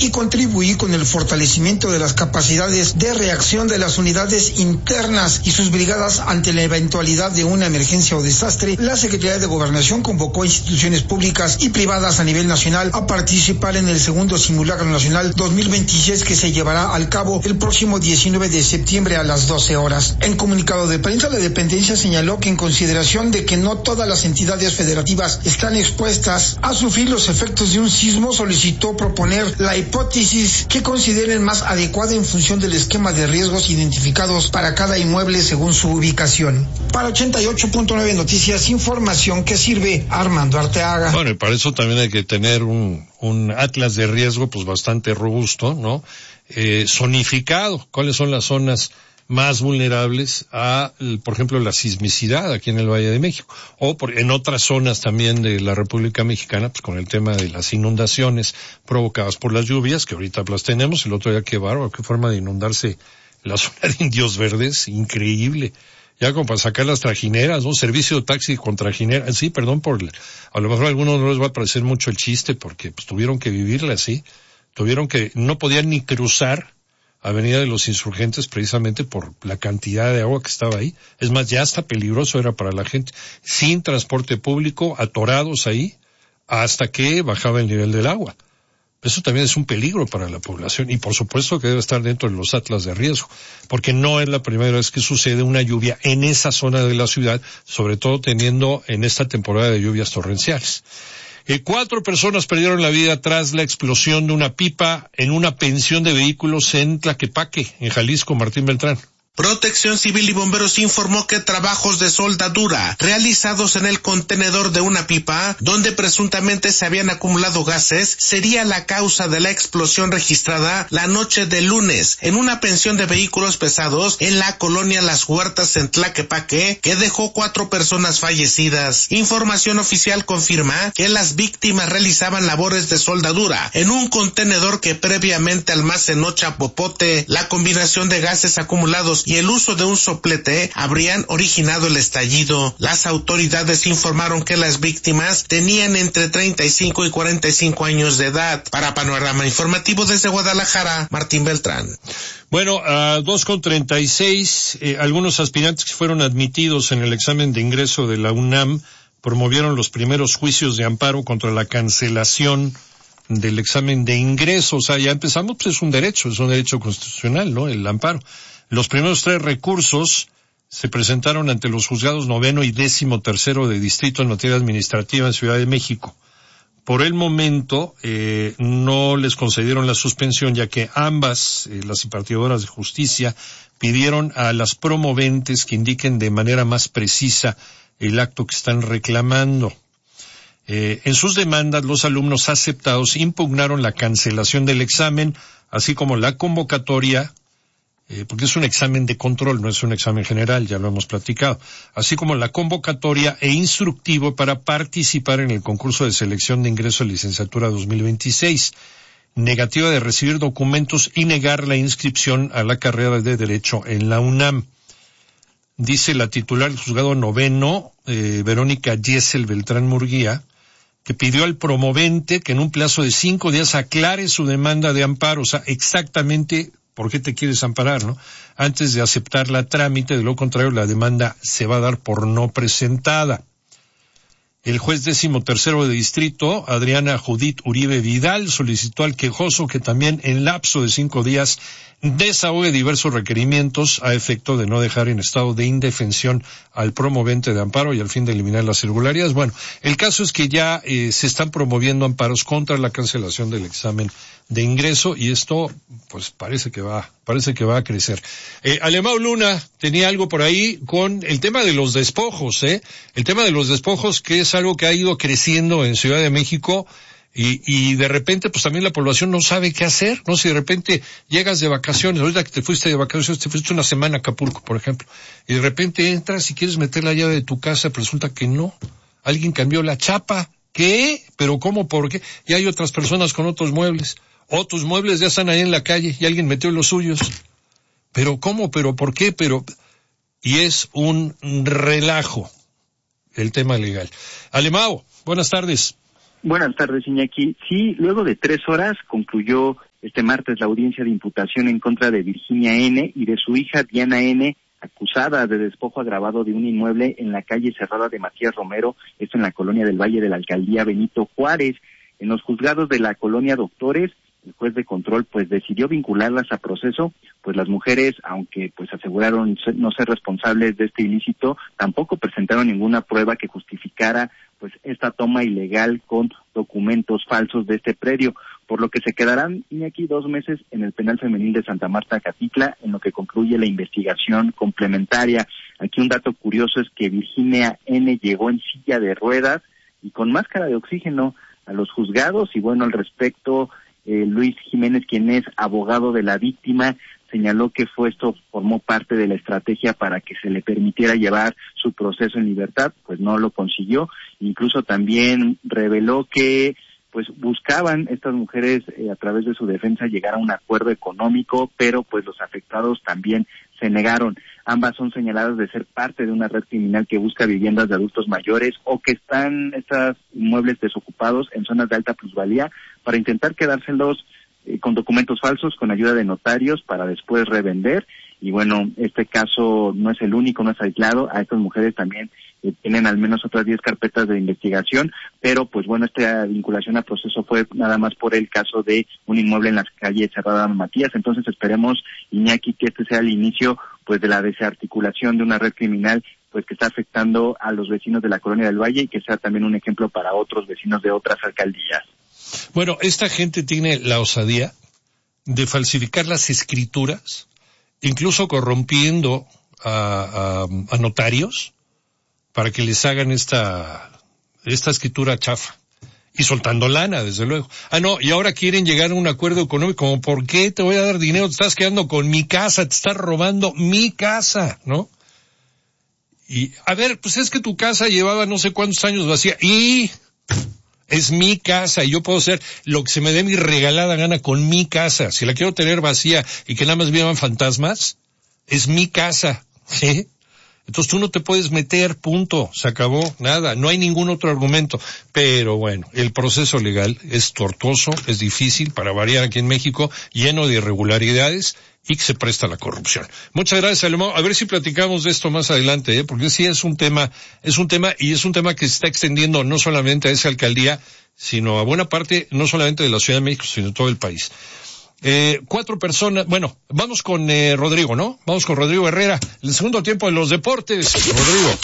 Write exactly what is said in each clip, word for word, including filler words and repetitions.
y contribuir con el fortalecimiento de las capacidades de reacción de las unidades internas y sus brigadas ante la eventualidad de una emergencia o desastre. La Secretaría de Gobernación convocó a instituciones públicas y privadas a nivel nacional a participar en el segundo simulacro nacional dos mil veintiséis que se llevará al cabo el próximo diecinueve de septiembre a las doce horas. En comunicado de prensa, la dependencia señaló que en consideración de que no todas las entidades federativas están expuestas a sufrir los efectos de un sismo, solicitó proponer la hipótesis que consideren más adecuada en función del esquema de riesgos identificados para cada inmueble según su ubicación. Para ochenta y ocho punto nueve Noticias, información que sirve Armando Arteaga. Bueno, y para eso también hay que tener un, un atlas de riesgo pues bastante robusto, ¿no? Eh, zonificado. ¿Cuáles son las zonas más vulnerables a, por ejemplo, la sismicidad aquí en el Valle de México? O por, en otras zonas también de la República Mexicana, pues con el tema de las inundaciones provocadas por las lluvias, que ahorita las tenemos. El otro día, qué bárbaro, qué forma de inundarse la zona de Indios Verdes, increíble. Ya como para sacar las trajineras, ¿no? Servicio de taxi con trajineras. Sí, perdón por, a lo mejor a algunos no les va a parecer mucho el chiste porque pues tuvieron que vivirla así. Tuvieron que, no podían ni cruzar Avenida de los Insurgentes precisamente por la cantidad de agua que estaba ahí. Es más, ya hasta peligroso era para la gente. Sin transporte público, atorados ahí, hasta que bajaba el nivel del agua. Eso también es un peligro para la población y por supuesto que debe estar dentro de los atlas de riesgo, porque no es la primera vez que sucede una lluvia en esa zona de la ciudad, sobre todo teniendo en esta temporada de lluvias torrenciales. Eh, cuatro personas perdieron la vida tras la explosión de una pipa en una pensión de vehículos en Tlaquepaque, en Jalisco. Martín Beltrán. Protección Civil y Bomberos informó que trabajos de soldadura realizados en el contenedor de una pipa, donde presuntamente se habían acumulado gases, sería la causa de la explosión registrada la noche del lunes en una pensión de vehículos pesados en la colonia Las Huertas en Tlaquepaque, que dejó cuatro personas fallecidas. Información oficial confirma que las víctimas realizaban labores de soldadura en un contenedor que previamente almacenó chapopote. La combinación de gases acumulados y el uso de un soplete habrían originado el estallido. Las autoridades informaron que las víctimas tenían entre treinta y cinco y cuarenta y cinco años de edad. Para Panorama Informativo desde Guadalajara, Martín Beltrán. Bueno, a dos con treinta y seis, eh, algunos aspirantes que fueron admitidos en el examen de ingreso de la UNAM promovieron los primeros juicios de amparo contra la cancelación del examen de ingreso. O sea, ya empezamos, pues es un derecho, es un derecho constitucional, ¿no? El amparo. Los primeros tres recursos se presentaron ante los juzgados noveno y décimo tercero de distrito en materia administrativa en Ciudad de México. Por el momento, eh, no les concedieron la suspensión, ya que ambas, eh, las impartidoras de justicia, pidieron a las promoventes que indiquen de manera más precisa el acto que están reclamando. Eh, en sus demandas, los alumnos aceptados impugnaron la cancelación del examen, así como la convocatoria, Eh, porque es un examen de control, no es un examen general, ya lo hemos platicado, así como la convocatoria e instructivo para participar en el concurso de selección de ingreso a licenciatura dos mil veintiséis, negativa de recibir documentos y negar la inscripción a la carrera de Derecho en la UNAM. Dice la titular del juzgado noveno, eh, Verónica Yesel Beltrán Murguía, que pidió al promovente que en un plazo de cinco días aclare su demanda de amparo, o sea, exactamente ¿por qué te quieres amparar, no? Antes de aceptar la trámite, de lo contrario la demanda se va a dar por no presentada. El juez décimo tercero de distrito, Adriana Judith Uribe Vidal, solicitó al quejoso que también en lapso de cinco días desahogue diversos requerimientos a efecto de no dejar en estado de indefensión al promovente de amparo y al fin de eliminar las irregularidades. Bueno, el caso es que ya eh, se están promoviendo amparos contra la cancelación del examen de ingreso y esto pues parece que va parece que va a crecer. Eh, Alemão Luna tenía algo por ahí con el tema de los despojos, eh, el tema de los despojos, que es algo que ha ido creciendo en Ciudad de México y, y de repente pues también la población no sabe qué hacer, no si de repente llegas de vacaciones, ahorita que te fuiste de vacaciones, te fuiste una semana a Acapulco, por ejemplo, y de repente entras y quieres meter la llave de tu casa, pero resulta que no, alguien cambió la chapa. ¿Qué? ¿Pero cómo? ¿Por qué? Y hay otras personas con otros muebles. Otros muebles ya están ahí en la calle y alguien metió los suyos. ¿Pero cómo? ¿Pero por qué? Pero y es un relajo el tema legal. Alemão, buenas tardes. Buenas tardes, Iñaki. Sí, luego de tres horas concluyó este martes la audiencia de imputación en contra de Virginia N. y de su hija Diana N., acusada de despojo agravado de un inmueble en la calle Cerrada de Matías Romero, esto en la colonia del Valle de la Alcaldía Benito Juárez. En los juzgados de la colonia Doctores, el juez de control pues decidió vincularlas a proceso, pues las mujeres, aunque pues aseguraron no ser responsables de este ilícito, tampoco presentaron ninguna prueba que justificara pues esta toma ilegal con documentos falsos de este predio, por lo que se quedarán Iñaki dos meses en el penal femenil de Santa Marta Catitla, en lo que concluye la investigación complementaria. Aquí un dato curioso es que Virginia N. llegó en silla de ruedas y con máscara de oxígeno a los juzgados, y bueno, al respecto, eh, Luis Jiménez, quien es abogado de la víctima, señaló que fue esto formó parte de la estrategia para que se le permitiera llevar su proceso en libertad, pues no lo consiguió. Incluso también reveló que pues buscaban estas mujeres eh, a través de su defensa llegar a un acuerdo económico, pero pues los afectados también se negaron. Ambas son señaladas de ser parte de una red criminal que busca viviendas de adultos mayores o que están estos inmuebles desocupados en zonas de alta plusvalía para intentar quedárselos eh, con documentos falsos, con ayuda de notarios para después revender. Y bueno, este caso no es el único, no es aislado. A estas mujeres también eh, tienen al menos otras diez carpetas de investigación, pero pues bueno, esta vinculación a proceso fue nada más por el caso de un inmueble en la calle Cerrada Matías. Entonces esperemos, Iñaki, que este sea el inicio pues de la desarticulación de una red criminal pues que está afectando a los vecinos de la Colonia del Valle y que sea también un ejemplo para otros vecinos de otras alcaldías. Bueno, esta gente tiene la osadía de falsificar las escrituras, incluso corrompiendo a, a, a notarios para que les hagan esta, esta escritura chafa. Y soltando lana, desde luego. Ah, no, y ahora quieren llegar a un acuerdo económico, como, ¿por qué te voy a dar dinero? Te estás quedando con mi casa, te estás robando mi casa, ¿no? Y, a ver, pues es que tu casa llevaba no sé cuántos años vacía, y es mi casa, y yo puedo hacer lo que se me dé mi regalada gana con mi casa. Si la quiero tener vacía y que nada más vivan fantasmas, es mi casa, ¿sí? Entonces tú no te puedes meter, punto, se acabó, nada, no hay ningún otro argumento. Pero bueno, el proceso legal es tortuoso, es difícil, para variar aquí en México, lleno de irregularidades y que se presta a la corrupción. Muchas gracias, Alemão. A ver si platicamos de esto más adelante, ¿eh? Porque sí es un tema, es un tema, y es un tema que se está extendiendo no solamente a esa alcaldía, sino a buena parte, no solamente de la Ciudad de México, sino de todo el país. Eh, cuatro personas, bueno, vamos con eh, Rodrigo, ¿no? Vamos con Rodrigo Herrera, el segundo tiempo de los deportes. Rodrigo.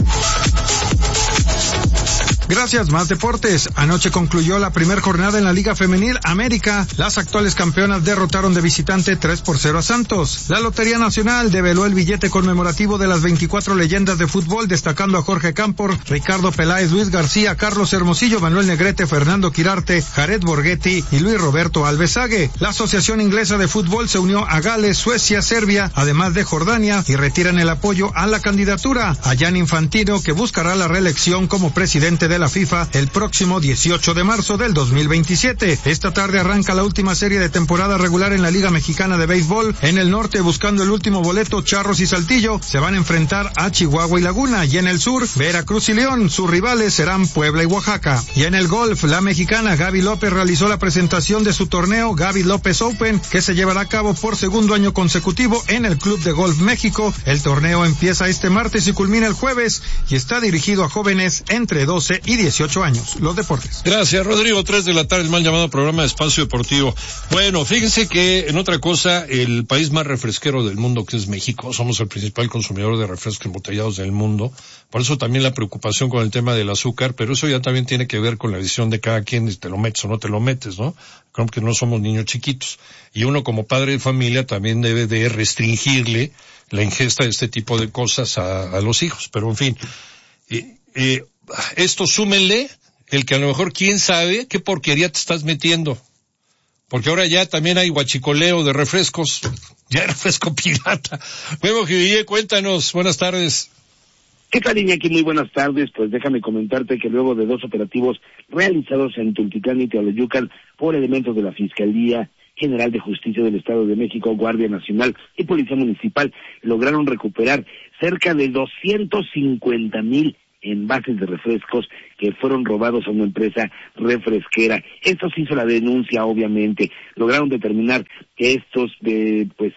Gracias, más deportes. Anoche concluyó la primera jornada en la Liga Femenil América. Las actuales campeonas derrotaron de visitante tres por cero a Santos. La Lotería Nacional develó el billete conmemorativo de las veinticuatro leyendas de fútbol, destacando a Jorge Campor, Ricardo Peláez, Luis García, Carlos Hermosillo, Manuel Negrete, Fernando Quirarte, Jared Borghetti y Luis Roberto Alvesague. La Asociación Inglesa de Fútbol se unió a Gales, Suecia, Serbia, además de Jordania, y retiran el apoyo a la candidatura a Gianni Infantino, que buscará la reelección como presidente de la FIFA el próximo dieciocho de marzo del dos mil veintisiete. Esta tarde arranca la última serie de temporada regular en la Liga Mexicana de Béisbol. En el norte, buscando el último boleto, Charros y Saltillo se van a enfrentar a Chihuahua y Laguna, y en el sur, Veracruz y León, sus rivales serán Puebla y Oaxaca. Y en el golf, la mexicana Gaby López realizó la presentación de su torneo Gaby López Open, que se llevará a cabo por segundo año consecutivo en el Club de Golf México. El torneo empieza este martes y culmina el jueves, y está dirigido a jóvenes entre doce y dieciocho años. Los deportes. Gracias, Rodrigo. Tres de la tarde, el mal llamado programa de Espacio Deportivo. Bueno, fíjense que en otra cosa, el país más refresquero del mundo, que es México, somos el principal consumidor de refrescos embotellados del mundo. Por eso también la preocupación con el tema del azúcar, pero eso ya también tiene que ver con la decisión de cada quien, si te lo metes o no te lo metes, ¿no? Creo que no somos niños chiquitos. Y uno como padre de familia también debe de restringirle la ingesta de este tipo de cosas a, a los hijos. Pero en fin, eh, eh, esto súmenle el que a lo mejor quién sabe qué porquería te estás metiendo. Porque ahora ya también hay guachicoleo de refrescos, ya hay refresco pirata. Memo Jivillé, cuéntanos, buenas tardes. ¿Qué tal, Iñaki? Muy buenas tardes. Pues déjame comentarte que luego de dos operativos realizados en Tultitlán y Teoloyucan por elementos de la Fiscalía General de Justicia del Estado de México, Guardia Nacional y Policía Municipal, lograron recuperar cerca de doscientos cincuenta mil envases de refrescos que fueron robados a una empresa refresquera. Esto se hizo la denuncia, obviamente. Lograron determinar que estos eh, pues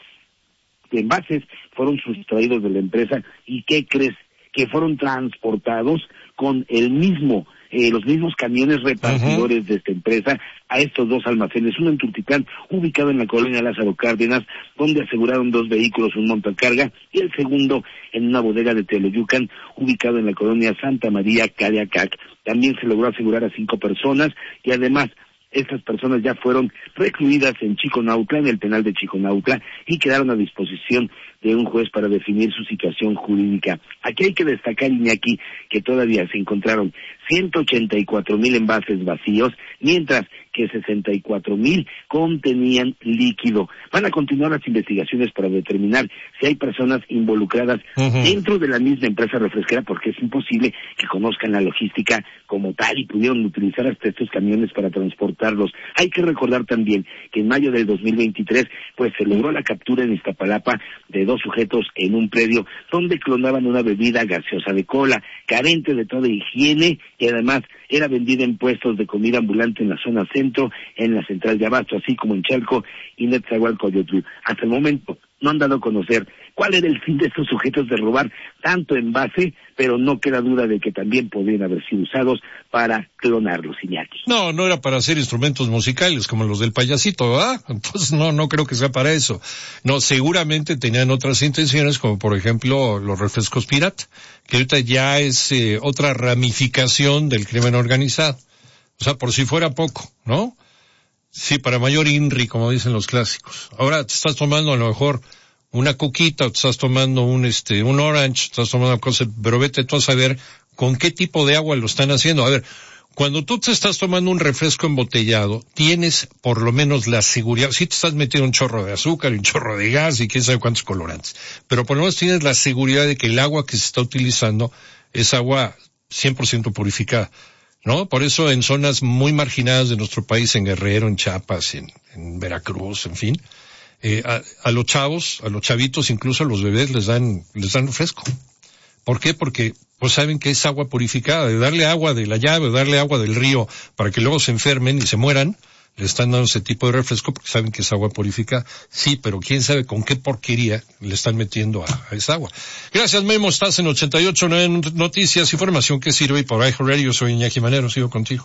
envases fueron sustraídos de la empresa. ¿Y qué crees? Que fueron transportados con el mismo Eh, los mismos camiones repartidores uh-huh. de esta empresa a estos dos almacenes, uno en Tultitlán, ubicado en la colonia Lázaro Cárdenas, donde aseguraron dos vehículos, un montacarga, y el segundo en una bodega de Teoloyucan, ubicado en la colonia Santa María, Caliacac. También se logró asegurar a cinco personas, y además estas personas ya fueron recluidas en Chiconautla, en el penal de Chiconautla, y quedaron a disposición de un juez para definir su situación jurídica. Aquí hay que destacar, Iñaki, que todavía se encontraron ciento ochenta y cuatro mil envases vacíos, mientras que sesenta y cuatro mil contenían líquido. Van a continuar las investigaciones para determinar si hay personas involucradas uh-huh. dentro de la misma empresa refresquera, porque es imposible que conozcan la logística como tal y pudieron utilizar hasta estos camiones para transportarlos. Hay que recordar también que en mayo del dos mil veintitrés, pues se logró la captura en Iztapalapa de dos sujetos en un predio donde clonaban una bebida gaseosa de cola, carente de toda higiene, y además era vendida en puestos de comida ambulante en la zona centro, en la central de Abasto, así como en Chalco y Netzahualcoyotl. Hasta el momento no han dado a conocer cuál era el fin de estos sujetos de robar tanto envase, pero no queda duda de que también podrían haber sido usados para clonarlos, Iñaki. No, no era para hacer instrumentos musicales como los del payasito, ¿verdad? Entonces no, no creo que sea para eso. No, seguramente tenían otras intenciones, como por ejemplo los refrescos pirata, que ahorita ya es eh, otra ramificación del crimen organizado. O sea, por si fuera poco, ¿no? Sí, para mayor INRI, como dicen los clásicos. Ahora te estás tomando a lo mejor una coquita, o te estás tomando un este un orange, estás tomando cosas, pero vete tú a saber con qué tipo de agua lo están haciendo. A ver, cuando tú te estás tomando un refresco embotellado, tienes por lo menos la seguridad, sí te estás metiendo un chorro de azúcar, un chorro de gas y quién sabe cuántos colorantes, pero por lo menos tienes la seguridad de que el agua que se está utilizando es agua cien por ciento purificada, ¿no? Por eso en zonas muy marginadas de nuestro país, en Guerrero, en Chiapas, en, en Veracruz, en fin, eh, a, a los chavos, a los chavitos, incluso a los bebés les dan, les dan refresco. ¿Por qué? Porque pues saben que es agua purificada. De darle agua de la llave, de darle agua del río para que luego se enfermen y se mueran, le están dando ese tipo de refresco porque saben que es agua purificada. Sí, pero quién sabe con qué porquería le están metiendo a, a esa agua. Gracias, Memo. Estás en ochenta y ocho punto nueve Noticias, información que sirve, y por iHeartRadio. Yo soy Iñaki Manero, sigo contigo.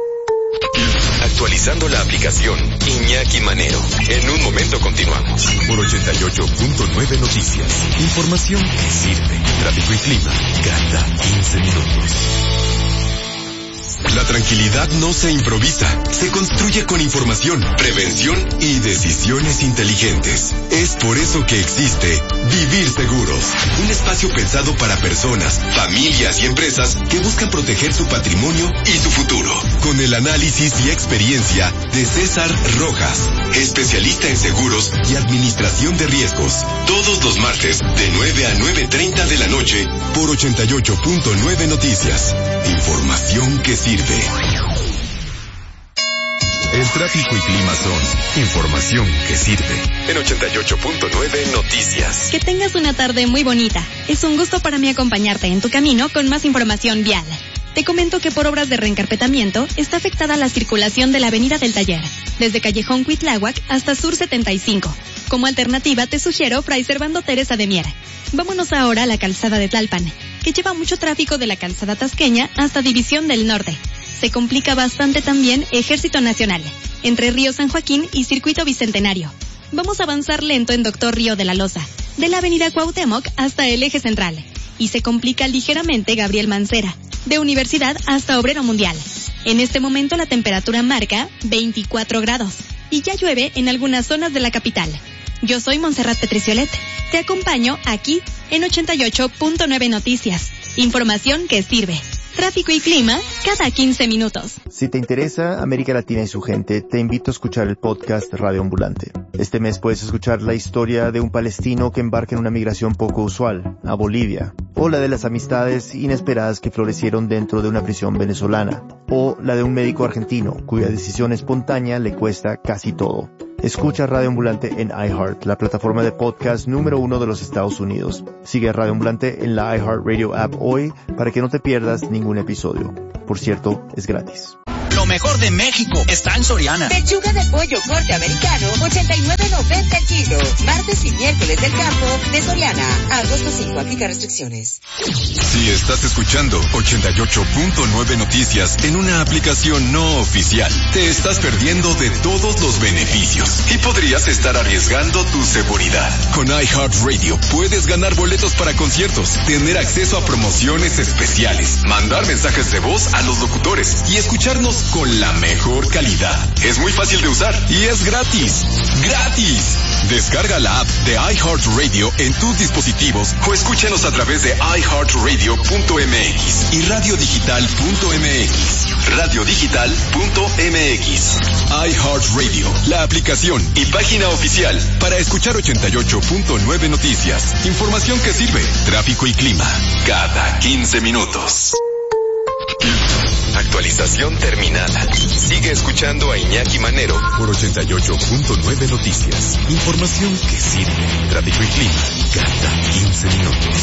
Actualizando la aplicación Iñaki Manero. En un momento continuamos. Por ochenta y ocho punto nueve Noticias. Información que sirve. Tráfico y clima cada quince minutos. La tranquilidad no se improvisa, se construye con información, prevención y decisiones inteligentes. Es por eso que existe Vivir Seguros, un espacio pensado para personas, familias y empresas que buscan proteger su patrimonio y su futuro. Con el análisis y experiencia de César Rojas, especialista en seguros y administración de riesgos. Todos los martes de nueve a nueve treinta de la noche por ochenta y ocho punto nueve Noticias. Información que sirve. El tráfico y clima son información que sirve. En ochenta y ocho punto nueve Noticias. Que tengas una tarde muy bonita. Es un gusto para mí acompañarte en tu camino con más información vial. Te comento que por obras de reencarpetamiento está afectada la circulación de la Avenida del Taller, desde Callejón Cuitláhuac hasta Sur setenta y cinco. Como alternativa te sugiero Fray Servando Teresa de Mier. Vámonos ahora a la calzada de Tlalpan, que lleva mucho tráfico de la calzada tasqueña hasta División del Norte. Se complica bastante también Ejército Nacional, entre Río San Joaquín y Circuito Bicentenario. Vamos a avanzar lento en Doctor Río de la Loza, de la Avenida Cuauhtémoc hasta el Eje Central. Y se complica ligeramente Gabriel Mancera, de Universidad hasta Obrero Mundial. En este momento la temperatura marca veinticuatro grados y ya llueve en algunas zonas de la capital. Yo soy Montserrat Petriciolet. Te acompaño aquí en ochenta y ocho punto nueve Noticias. Información que sirve. Tráfico y clima cada quince minutos. Si te interesa América Latina y su gente, te invito a escuchar el podcast Radio Ambulante. Este mes puedes escuchar la historia de un palestino que embarca en una migración poco usual, a Bolivia, o la de las amistades inesperadas que florecieron dentro de una prisión venezolana, o la de un médico argentino cuya decisión espontánea le cuesta casi todo. Escucha Radio Ambulante en iHeart, la plataforma de podcast número uno de los Estados Unidos. Sigue a Radio Ambulante en la iHeartRadio app hoy para que no te pierdas ningún episodio. Por cierto, es gratis. Lo mejor de México está en Soriana. Pechuga de pollo corte americano, ochenta y nueve noventa el kilo. Martes y miércoles del campo de Soriana. Agosto cinco, aplica restricciones. Si estás escuchando ochenta y ocho punto nueve Noticias en una aplicación no oficial, te estás perdiendo de todos los beneficios y podrías estar arriesgando tu seguridad. Con iHeartRadio puedes ganar boletos para conciertos, tener acceso a promociones especiales, mandar mensajes de voz a los locutores y escucharnos con la mejor calidad. Es muy fácil de usar y es gratis. ¡Gratis! Descarga la app de iHeartRadio en tus dispositivos o escúchanos a través de i heart radio punto m x y radio digital punto m x. radio digital punto m x. iHeartRadio, la aplicación y página oficial para escuchar ochenta y ocho punto nueve Noticias. Información que sirve, tráfico y clima, cada quince minutos. Actualización terminada. Sigue escuchando a Iñaki Manero por ochenta y ocho punto nueve Noticias. Información que sirve. Tráfico y clima cada quince minutos.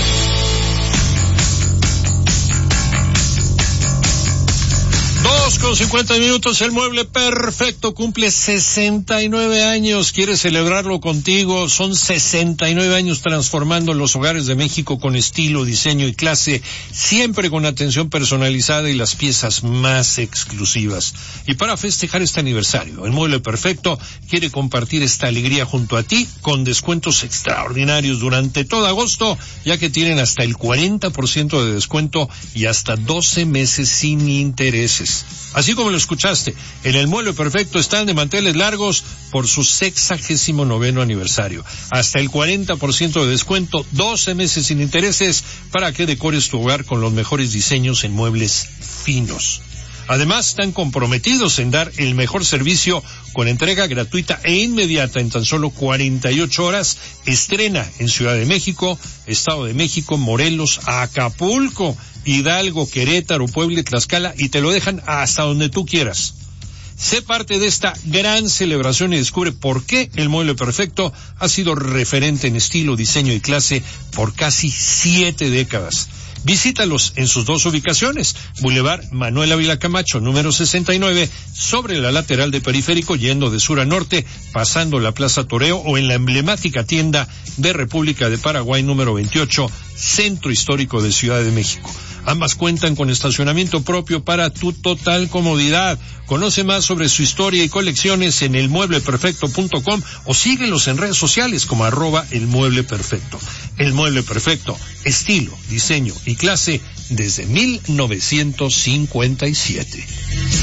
Dos con cincuenta minutos, el mueble perfecto cumple sesenta y nueve años, quiere celebrarlo contigo, son sesenta y nueve años transformando los hogares de México con estilo, diseño y clase, siempre con atención personalizada y las piezas más exclusivas. Y para festejar este aniversario, el mueble perfecto quiere compartir esta alegría junto a ti con descuentos extraordinarios durante todo agosto, ya que tienen hasta el cuarenta por ciento de descuento y hasta doce meses sin intereses. Así como lo escuchaste, en el Mueble Perfecto están de manteles largos por su sexagésimo noveno aniversario. Hasta el cuarenta por ciento de descuento, doce meses sin intereses para que decores tu hogar con los mejores diseños en muebles finos. Además, están comprometidos en dar el mejor servicio con entrega gratuita e inmediata en tan solo cuarenta y ocho horas. Estrena en Ciudad de México, Estado de México, Morelos, Acapulco, Hidalgo, Querétaro, Puebla y Tlaxcala, y te lo dejan hasta donde tú quieras. Sé parte de esta gran celebración y descubre por qué el Mueble Perfecto ha sido referente en estilo, diseño y clase por casi siete décadas. Visítalos en sus dos ubicaciones, Boulevard Manuel Ávila Camacho, número sesenta y nueve, sobre la lateral de Periférico, yendo de sur a norte, pasando la Plaza Toreo, o en la emblemática tienda de República de Paraguay, número veintiocho, Centro Histórico de Ciudad de México. Ambas cuentan con estacionamiento propio para tu total comodidad. Conoce más sobre su historia y colecciones en el mueble perfecto punto com o síguelos en redes sociales como arroba el mueble perfecto. El Mueble Perfecto, estilo, diseño y clase desde mil novecientos cincuenta y siete.